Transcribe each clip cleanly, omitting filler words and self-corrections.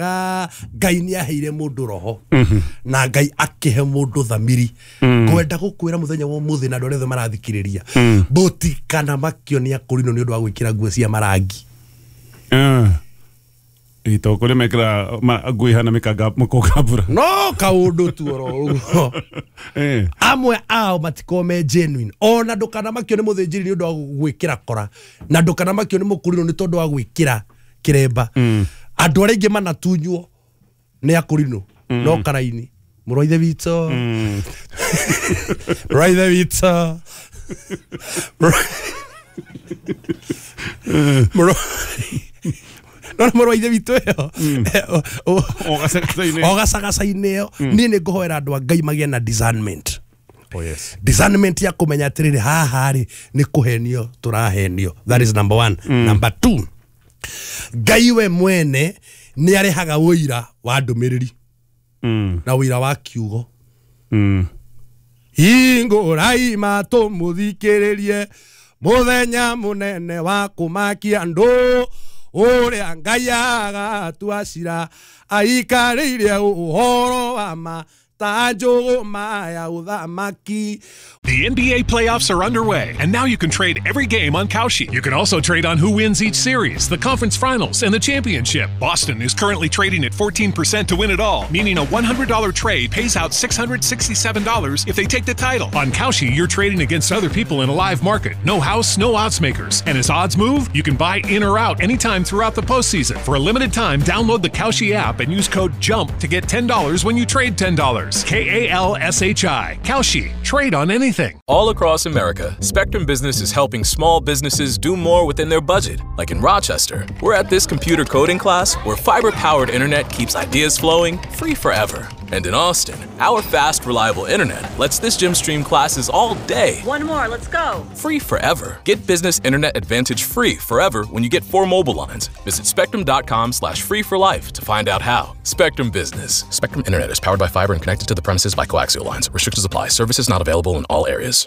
Ngai nĩ aheire mũndũ roho na Ngai akihe mũndũ thamiri ngwenda gũkwĩra mũthenya wa mũthĩ na andũ arĩa marathikĩrĩria Boti kana Makio nĩ akũrinwo nĩ ũndũ wa gwĩkĩra nguo cia marangi ito kule mekra nguo hana mikaga mukogabura no kaundu tu oro amwe ao matikome genuine ona ndukana Makio nĩ mũthĩnjĩri nĩ ũndũ wa gwĩkĩra kora na ndukana Makio nĩ mũkũrinwo nĩ tondũ wa gwĩkĩra kiremba andũ arĩa ingĩ manatunywo nĩ akũrinwo no karaini mũrũithe witũ mũrũithe witũ no mũrũithe witũ ogacagaca-inĩ ĩyo niĩ nĩ ngũhoera andũ a Ngai magĩe na discernment. Oh yes. Discernment ya kũmenya atĩrĩrĩ haha rĩ nĩ kũhenio tũrahenio. That is number 1. Number 2, Ngai we mwene nĩ arehaga ũira wa ndũmĩrĩri na ũira wa kiugo hingũrai matũ mũthikĩrĩrie mũthenya mũnene wa kũmakia andũ ũrĩa Ngai agatua cira aikarĩire ũhoro wa ma The NBA playoffs are underway, and now you can trade every game on Kalshi. You can also trade on who wins each series, the conference finals, and the championship. Boston is currently trading at 14% to win it all, meaning a $100 trade pays out $667 if they take the title. On Kalshi, you're trading against other people in a live market. No house, no odds makers. And as odds move, you can buy in or out anytime throughout the postseason. For a limited time, download the Kalshi app and use code JUMP to get $10 when you trade $10. Kalshi. Kalshi. Trade on anything. All across America, Spectrum Business is helping small businesses do more within their budget. Like in Rochester, we're at this computer coding class where fiber-powered internet keeps ideas flowing free forever. And in Austin, our fast, reliable internet lets this gym stream classes all day. One more, let's go. Free forever. Get Business Internet Advantage free forever when you get 4 mobile lines. Visit spectrum.com/free for life to find out how. Spectrum Business. Spectrum Internet is powered by fiber and connected to the premises by coaxial lines. Restrictions apply. Services not available in all areas.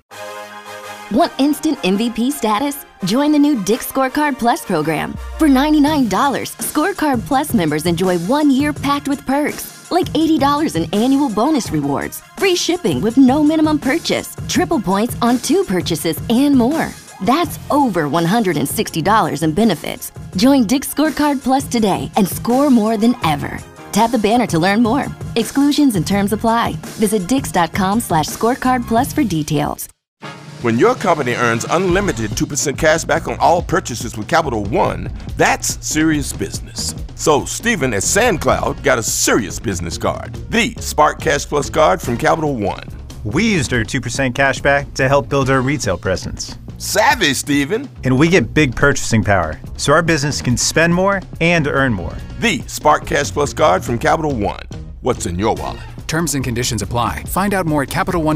Want instant MVP status? Join the new Dick's Scorecard Plus program. For $99, Scorecard Plus members enjoy 1 year packed with perks, like $80 in annual bonus rewards, free shipping with no minimum purchase, triple points on 2 purchases, and more. That's over $160 in benefits. Join Dick's Scorecard Plus today and score more than ever. Tap the banner to learn more. Exclusions and terms apply. Visit dix.com/scorecardplus for details. When your company earns unlimited 2% cash back on all purchases with Capital One, that's serious business. So Stephen at SandCloud got a serious business card, the Spark Cash Plus card from Capital One. We used our 2% cash back to help build our retail presence. Savvy, Stephen. And we get big purchasing power, so our business can spend more and earn more. The Spark Cash Plus card from Capital One. What's in your wallet? Terms and conditions apply. Find out more at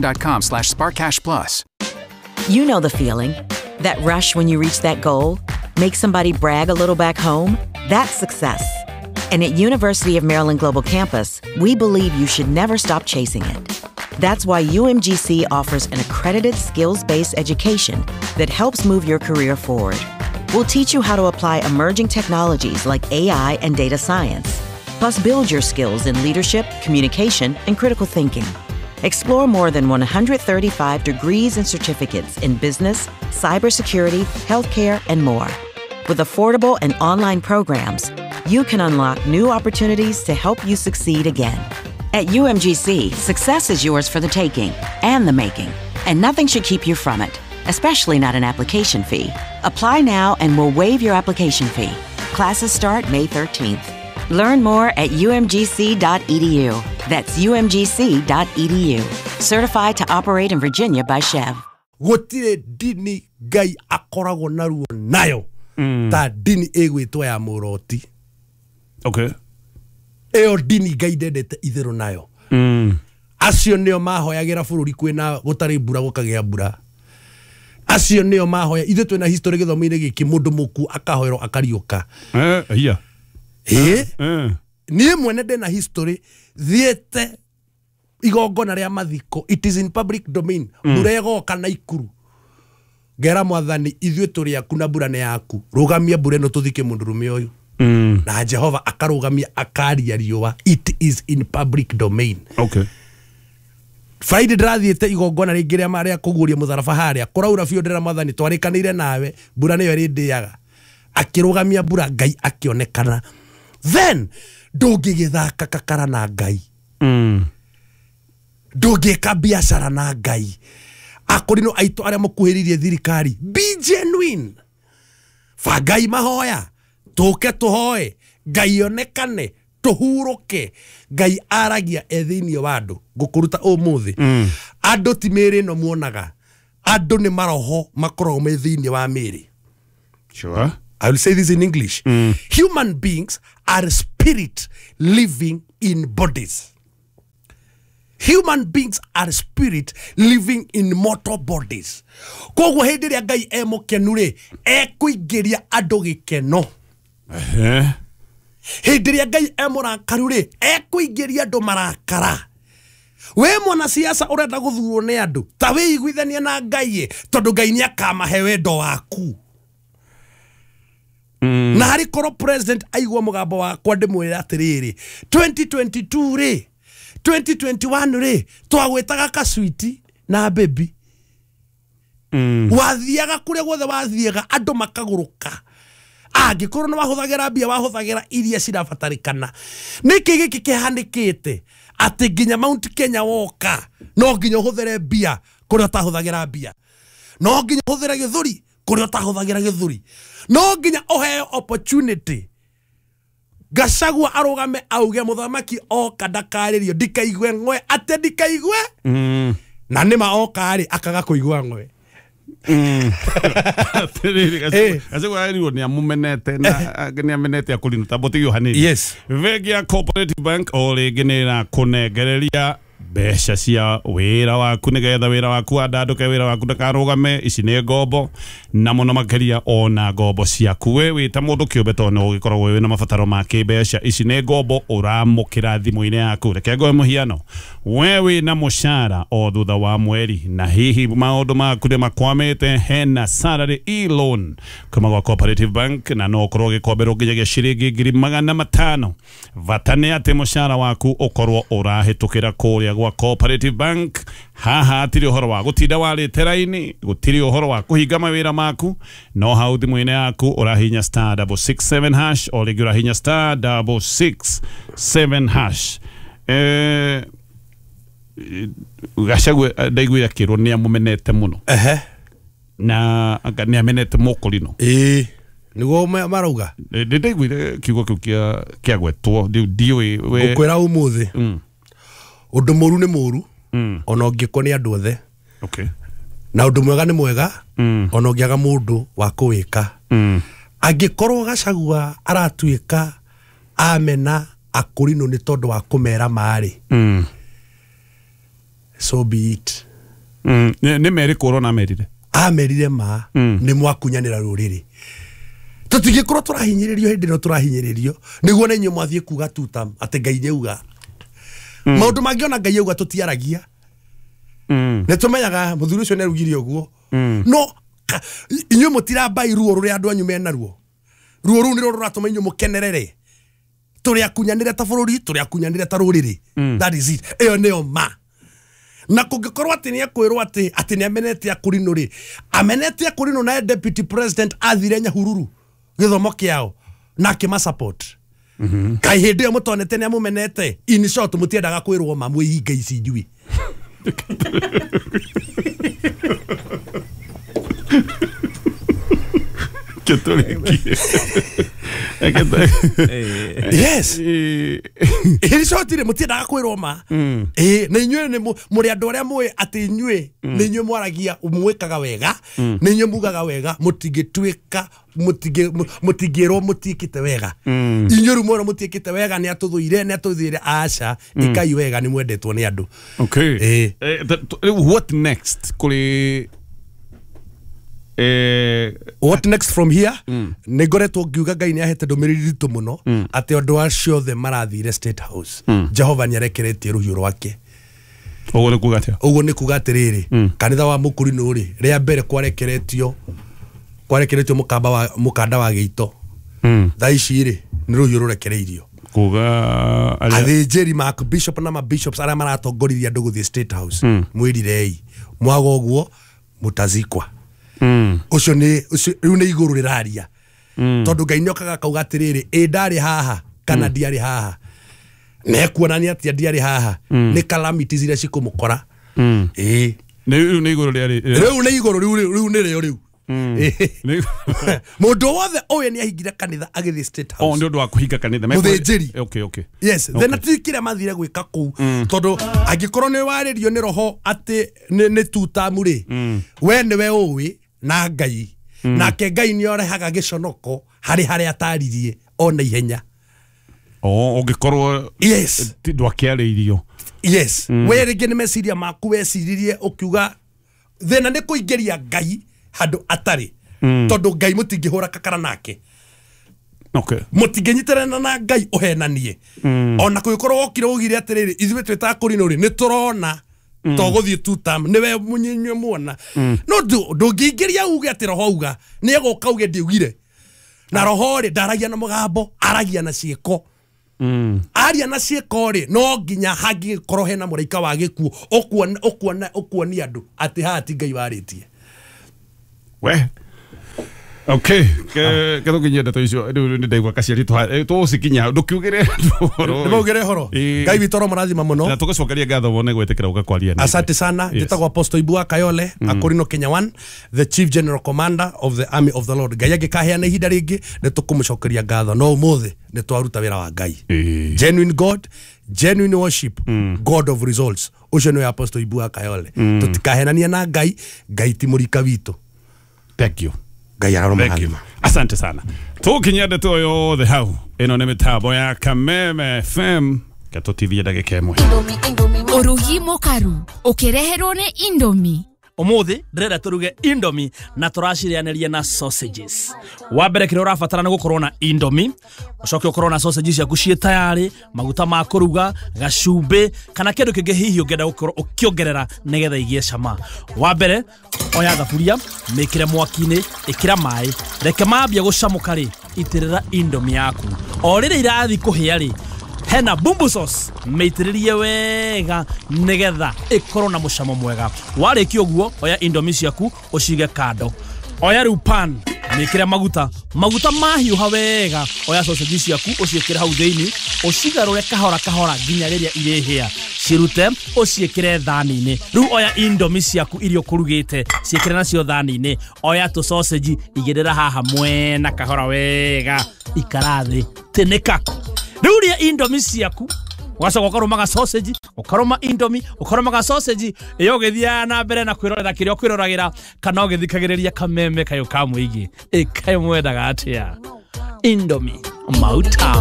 CapitalOne.com/SparkCashPlus. You know the feeling. That rush when you reach that goal. Make somebody brag a little back home. That's success. And at University of Maryland Global Campus, we believe you should never stop chasing it. That's why UMGC offers an accredited skills-based education that helps move your career forward. We'll teach you how to apply emerging technologies like AI and data science, plus build your skills in leadership, communication, and critical thinking. Explore more than 135 degrees and certificates in business, cybersecurity, healthcare, and more. With affordable and online programs, you can unlock new opportunities to help you succeed again. At UMGC, success is yours for the taking and the making, and nothing should keep you from it, especially not an application fee. Apply now and we'll waive your application fee. Classes start May 13th. Learn more at umgc.edu. That's umgc.edu. Certified to operate in Virginia by Chev. Gutire dini Ngai akoragwo naruo nayo ta dini ĩgwĩtwo ya mũroti. Okay. Eo dini Ngai ndendete itherũ nayo. Acio nĩo mahoyagĩra bũrũri kwĩna gũtarĩ mbura gũkagĩa mbura. Acio nĩo mahoya ithe twĩna history gĩthomo-inĩ gĩkĩ mũndũ mũku akahoerwo akariũka. Yeah. Niĩ mwene ndĩna history thiĩte igongona rĩa mathiko. It is in public domain. Mbura ĩgoka na ikuru. Ngera mwathani ithuĩ tũrĩ aku na mbura nĩ yaku. Rũgamia mbura ĩno tũthike mũndũrũme ũyũ. na Jehova akarugamia akaria riũa. It is in public domain. Okay. Friday ndathiĩte igongona rĩngĩ rĩa marĩa kũguũria mũtharaba harĩa kũraura biũ ndĩra mwathani twarĩkanĩire nawe mbura nĩyo ĩrĩndĩaga akĩrũgamia mbura Ngai akĩonekana. Then ndũngĩgĩthaka kakara na Ngai, ndũngĩka biacara na Ngai. Akorino aitũ arĩa mũkuhĩrĩirie thirikari, be genuine. Fa Ngai mahoya, tũke tũhoe, Ngai onekane, tũhurũke. Ngai aragia ethĩinĩ wa andũ ngũkũruta ũmũthĩ. Andũ ti mĩrĩ ĩno muonaga, andũ nĩ maroho makoragwo me thĩinĩ wa mĩrĩ. Sure. I will say this in English. Human beings are spirit living in bodies. Human beings are spirit living in mortal bodies. Koguo hĩndĩ ĩrĩa Ngai e mũkenu rĩ, ekũingĩria andũ gĩkeno. Hĩndĩ ĩrĩa Ngai e mũrakaru rĩ, ekũingĩria andũ marakara. We mwana siasa ũrenda gũthurwo nĩ andũ, ta wĩiguithanie na Ngai tondũ Ngai nĩakamahe wendo waku. Na harĩ korwo president aigua mũgambo wakwa ndĩmwĩre atĩrĩrĩ, 2022 rĩ, 2021 rĩ, twagwĩtaga kaswiti na baby. Wathiaga kũrĩa guothe wathiaga andũ makagũrũka. Angĩkorwo nĩ wahũthagĩra mbia wahũthagĩra iria cirabatarĩkana. Nĩkĩ gĩkĩ kĩhanĩkĩte atĩ nginya Mount Kenya woka no nginya ũhũthĩre mbia kũrĩa ũtahũthagĩra mbia, no nginya ũhũthĩre gĩthũri kũrĩa ũtahũthagĩra gĩthũri, no nginya ũheo opportunity. Gachagua arũgame auge mũthamaki oka ndakarĩrio ndikaigue ng'we atĩ ndikaigue na nĩma oka rĩ akaga kũigua ng'we. Gachagua arirwo nĩ amumenete na nĩ amenete akũrino tabotigio hanini. Yes. Bengi ya Cooperative Bank o rĩngĩ nĩ ĩrakũnengereria mbeca cia wĩra waku nĩgetha wĩra waku andandũke wĩra waku ndakarũgame. Ici nĩ ngombo na mũno makĩria ona ngombo ciaku we wĩta mũndũ kĩũmbe tondũ no ũgĩkoragwo wĩna mabataro ma kĩmbeca. Ici nĩ ngombo ũramũkĩra thimũ-inĩ yaku. Reke ngoe mũhiano, we wĩna mũcara o thutha wa mweri na hihi maũndũ maku nĩ makwamĩte, hena salary e-loan kuma gwa Cooperative Bank na no ũkorwo ũgĩkomberwo nginyagia ciringi 500,000. Bata nĩ atĩ mũcara waku ũkorwo ũrahĩtũkĩra kũrĩa gwa Cooperative Bank. Haha hatirĩ ũhoro wa gũtinda warĩte raini, gũtirĩ ũhoro wa kũhinga mawĩra maku, no hau thimũ-inĩ yaku ũrahinya *667# o rĩngĩ ũrahinya *667#. Gachagua ndaiguire akĩrwo nĩ amumenete mũno na nĩ amenete mũkũrino. Nĩguo marauga ndaiguire kiugo kĩu kĩagwetwo ndiũĩ we ngũkwĩra ũmũthĩ ũndũ mũru nĩ mũru ona ũngĩkwo nĩ andũ othe. Okay. Na ũndũ mwega nĩ mwega ona ũngĩaga mũndũ wa kũwĩka. Angĩkorwo Gachagua aratuĩka amena akũrino nĩ tondũ wa kũmera marĩ, so be it. Nĩ merĩ kũrwo na merire amerire ma nĩ mwakunyanĩra rũrĩrĩ. Tũtingĩkorwo tũrahinyĩrĩrio hĩndĩ ĩno tũrahinyĩrĩrio nĩguo na inyuĩ mwathiĩ kuga tutam atĩ Ngai nĩauga. Maũndũ mangĩona Ngai auga tũtiaragia. Nĩ tũmenyaga mũthuri ũcio nĩarugire ũguo. No inyuĩ mũtirabai ruo rũrĩa andũ anyu mena ruo. Ruo rũu nĩruo rũratũma inyuĩ mũkenerere. Tũrĩakunyanĩre ta bũrũri, tũrĩakunyanĩre ta rũrĩrĩ. That is it. Ĩyo nĩyo ma. Na kũngĩkorwo atĩ nĩ akwĩrwo atĩ nĩ amenete akũrino rĩ, amenete akũrino na deputy president athire Nyahururu gĩthomo kĩao na akĩma support. Kai hĩndĩ ĩyo mũtonete nĩ amũmenete. In short mũtiendaga kwĩrwo ma mwĩhinga ici njui. Yes. In short mũtiendaga kwĩrwo ma. Na inyuĩ nĩ mũrĩ andũ arĩa mũĩ atĩ inyuĩ nĩ inyuĩ mwaragia mwĩkaga wega, nĩ inyuĩ mugaga wega, mũtingĩtuĩka mũtingĩrwo mũtiĩkĩte wega. Inyuĩ rĩu mwĩrwo mũtiĩkĩte wega nĩ atũthũire aca ikai wega nĩ mwendetwo nĩ andũ. Okay. What next? What next from here? Nĩ ngoretwo ngiuga Ngai nĩ ahete ndũmĩrĩri nditũ mũno atĩ andũ acio othe marathire State House. Jehova nĩ arekeretie rũhiũ rwake. Ũguo nĩ kuga atĩa? Ũguo nĩ kuga atĩrĩrĩ, kanitha wa mũkũrino rĩ, rĩa mbere kwarekeretio mũkanda wa gĩito Thaici ri ni ruhiu rurekereirio kuga athĩnjĩri mak bishop na ma bishops arĩa maratongorithia andũ gũthiĩ State House mwĩrirei mwaga ũguo mutazikwa ucio riu nĩ igũrũ rĩraria tondũ Ngai nĩokaga kauga atĩrĩrĩ ndarĩ haha kana ndiarĩ haha nekuonania atĩ ndiarĩ haha nĩ calamities iria cikumũkora riu nĩ igũrũ rĩarĩ riu nĩ igũrũ riu nĩ rĩo riu mundu wothe oye ni ahingire kanitha agithie State House nĩ ũndũ wa kuhinga kanitha muthĩnjĩri okay yes then atikire mathire gwika kuu tondu angikorwo ni waririo ni roho ati ni tutamu ri we ni we uwi na Ngai nake Ngai ni orehaga giconoko hari ataririe ona ihenya ungikorwo yes ndwakiarĩirio yes we ringi ni meciria maku weciririe ukiuga thina ni kuingeria Ngai handu atari tondu Ngai mutingihura kakara nake okay mutinginyiterana na Ngai uhenanie ona kuikorwo okire ugire atiriri ithuĩ twitakurino ri ni turona toguthie tutam niwe munyinywe muona no ndungĩingĩria uge ati roho uga ni egoka uge ndiugire na roho ri ndaragia na mugambo aragia na ciĩko aria na ciĩko ri no nginya hangĩkorwo hena mũraika wa gĩkuũ ũkuonia andũ ati haha ti Ngai warĩtie we okay ke tukinyenda to icio ndaigua kaciari to sikinya ndukiugire ndimugire horo Ngai witoro marathima muno na tugacokeria ngatho wone gwetekera ugakwaria asante sana njitagwo Apostle Ibua Kayole akorino Kenya 1 the chief general commander of the army of the Lord Ngai agikaheana ihinda ringi nitukumucokeria ngatho no umuthi nitwaruta wira wa Ngai genuine God genuine worship God of results ucio ni Apostle Ibua Kayole tutikahenania na Ngai ti murika witu. Thank you. Thank you. Asante sana. Tukinyenda tu yothe hau ino nĩ mĩtambo ya Kameme FM katũtithia ndagĩka ĩmwe. Urugi mukaru ukireherwo nĩ Indomie. Umuthi ndirenda turuge Indomie na turacirianeria na sausages. Wa mbere kire urabatara ni gukorwo na Indomie, ucoke ukorwo na sausages yaku cie tayari, maguta ma kuruga, gacumbi kana kindu kingi hihi ungenda gukorwo ukiongerera nigetha igie cama. Wa mbere oya thaburia, mikire mwaki-ini, ikira mai, reke mambia gucamuka ri, itirira Indomie yaku. O rire irathi kuhia ri, hena bumbu sauce meitiririe wega nigetha ikorwo na mucamo mwega. Warĩkia ũguo oya Indomie ciaku ucige kando. Oya riu pan mikire maguta mahiuha wega. Oya sausage ciaku uciikire hau thiini, ucigarure kahora nginya riria irihia. Cirute uciikire thani-ini. Riu oya Indomie ciaku irio kurugite ciikire nacio thani-ini. Oya tu sausage igirira haha mwena kahora wega, ikarathi tinika. Riuria Indomie ciaku wacoka ukarumaga sausage, ukaruma Indomie, ukarumaga sausage, iyo githia na mbere na kwirorera kirio kwiroragera kana ugithikagiriria Kameme kayo ka muigi kayo mwendaga atia Indomie mauta.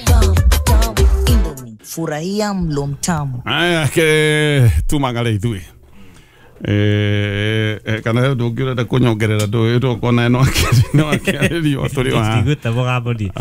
Indomie furahia mlo mtamu. Aya ke tumangale ithui kana ndungire da kunyongerera ndo kona no akiririo turi wa tigute bogabodi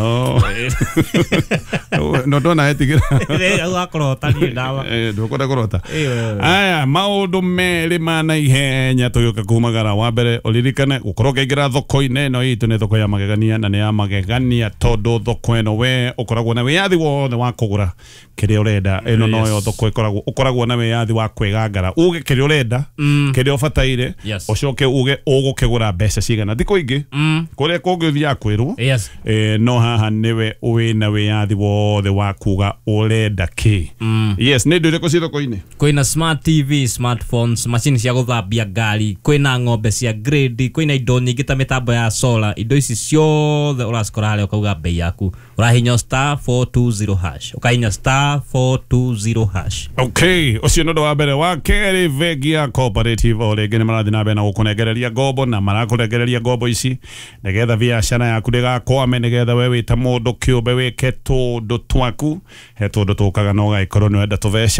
no ndona etigira agakoro tani ndawa ndukora korota aya maundu meri mana ihenya tuyuka kumagara wa mbere uririkane gukorwo ngira thoko-ini no itu ni thoko ya magegania na ni ya magegania tondu thoko eno we ukoragwo na wiyathi wothe wa kugura kiria urenda eno no yo thoko ukoragwo na wiyathi wa kwigangara uge kiria urenda kiria ubataire ucoke uge ugukigura mbeca cigana thiko ingi kuria kungithia kwirwo no haha niwe wina wiyathi wothe wa kuga urenda ki yes ni ndu riko thoko-ini kwina smart TV, smartphones, machine cia guthambia ngari, kwina ng'ombe cia grade, kwina indo nyingi ta mitambo ya solar. Indo ici ciothe uracikora haria ukauga bei yaku urahinya *420# ukahinya *420#. Okay, ucio ndo wa mbere. Wa keri Vegia Cooperative orege ni marathi na bena gukunegereria ngombo na marakunegereria ngombo ici nigetha biashara yaku ndigakwame nigetha we wita mundu kiumbe wike tundu twaku he tundu tukaga no gaikorwo ni wenda tuveca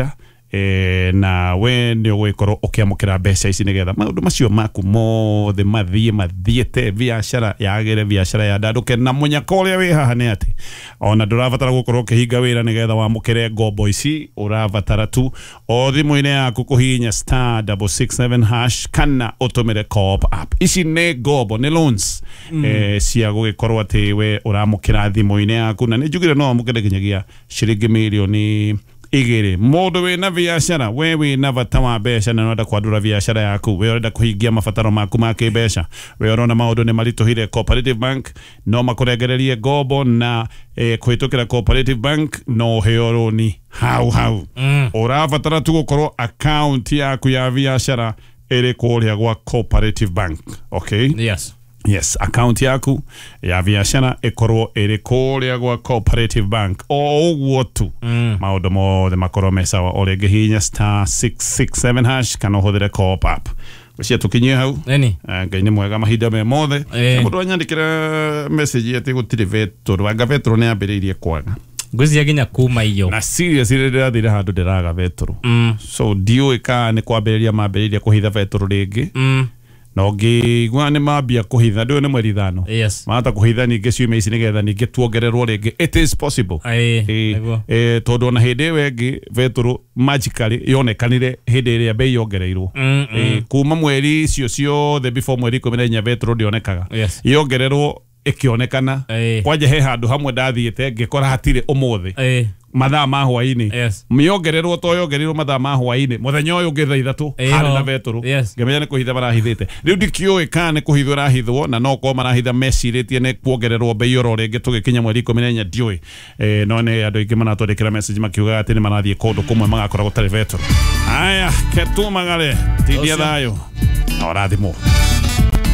na we nä å gå korwo å kä amå kä ra mbeca ici nä getha maå ndå macio maku mothe mathiäte biacara yagä biacara ya ndandå ke na munyaka å rä a wä haha nä atä ona ndå rabatara gå korwo å kä hinga wä ra nä getha wamå kä re ngombo ici å rabatara tu o thimå-inä yaku kå hinya *667# kana å tå mä re co-op app ici nä ngombo nä loans cia gå gä korwo atä we å ramå kä ra thimå-inä yaku na nä njugire no amå kä re nginyagia ciringi milioni igiri mundu wina biashara we wina bata wa mbeca na urenda kwandura biashara yaku we urenda kuhingia mabataro maku ma kimbeca we urona maundu ni marituhire Cooperative Bank no makurengererie ngombo na kuhitukira Cooperative Bank no heo roni hau urabatara tu gukorwo account yaku ya biashara iri kuria gwa Cooperative Bank. Okay, yes, account yaku ya biashara ikorwo iri kuria gwa Cooperative Bank o uguo tu maundu mothe makorwo me sawa o ringi hinya *667# kana uhuthire co-op app cia tukinyie hau ngai ni mwega mahinda me mothe mundu anyandikira message ati gutire vetro anga vetro ni ambiriirie kwaga ngwizia ginya kuma iyo na serious ire ndira handu ndiraga vetro so dio ika ni kwambiriria mambiriirie kuhitha vetro ringi no ngigwa ni mambia kuhitha ndio ni mweri thano mata kuhitha ninge ciumia ici nigetha ninge tuongererwo ringi it is possible tondu na hindi wengi vetro magically yonekanire hindi iria bei yongereirwo kuma mweri cio ciothe before mweri 14 vetro ndionekaga yongererwo ikionekana kwaje he handu hamwe ndathiite ngikora hatire umuthi mathaa ma hwaini miongererwo to yongererwo mathaa ma hwaini muthenya uyu ngithaitha tu hari na vetro ngemenya ni kuhitha barahithite riu ndikioi kana ni kuhithwo rahithwo na no ko marahitha meciritie ni kuongererwo bei oro ringi tugikinya mweri 14 ndioi no ne andu ingi manatwandikira message makiuga ati ni marathie kundu kumwe magakora gutari vetro aya ketu magare tidia thayo na orathimo